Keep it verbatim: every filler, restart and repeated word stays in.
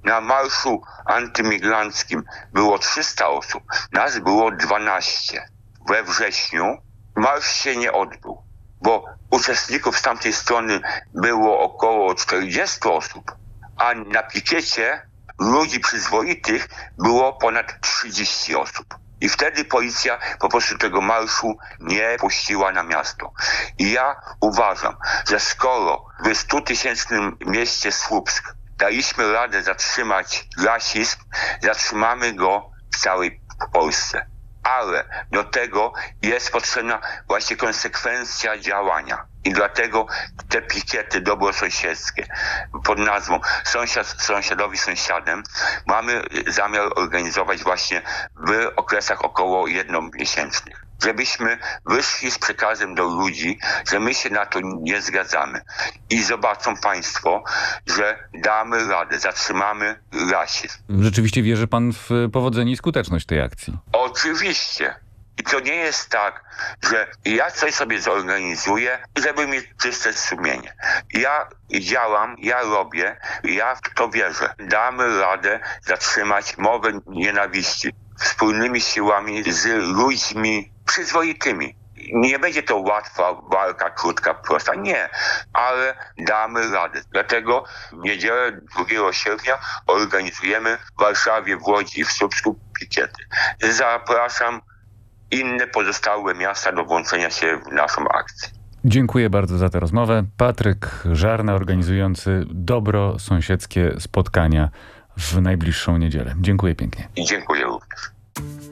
Na marszu antymigranckim było trzysta osób, nas było dwanaście. We wrześniu marsz się nie odbył, bo uczestników z tamtej strony było około czterdzieści osób, a na pikiecie ludzi przyzwoitych było ponad trzydzieści osób. I wtedy policja po prostu tego marszu nie puściła na miasto. I ja uważam, że skoro w stutysięcznym mieście Słupsk daliśmy radę zatrzymać rasizm, zatrzymamy go w całej Polsce. Ale do tego jest potrzebna właśnie konsekwencja działania. I dlatego te pikiety dobrosąsiedzkie pod nazwą Sąsiad sąsiadowi sąsiadem mamy zamiar organizować właśnie w okresach około jednomiesięcznych. Żebyśmy wyszli z przekazem do ludzi, że my się na to nie zgadzamy. I zobaczą państwo, że damy radę, zatrzymamy rasizm. Rzeczywiście wierzy pan w powodzenie i skuteczność tej akcji? Oczywiście. I to nie jest tak, że ja coś sobie zorganizuję, żeby mieć czyste sumienie. Ja działam, ja robię, ja w to wierzę. Damy radę zatrzymać mowę nienawiści wspólnymi siłami z ludźmi przyzwoitymi. Nie będzie to łatwa walka, krótka, prosta. Nie, ale damy radę. Dlatego w niedzielę drugiego sierpnia organizujemy w Warszawie, w Łodzi i w Słupsku pikiety. Zapraszam inne pozostałe miasta do włączenia się w naszą akcję. Dziękuję bardzo za tę rozmowę. Patryk Żarna, organizujący dobrosąsiedzkie spotkania w najbliższą niedzielę. Dziękuję pięknie. I dziękuję również.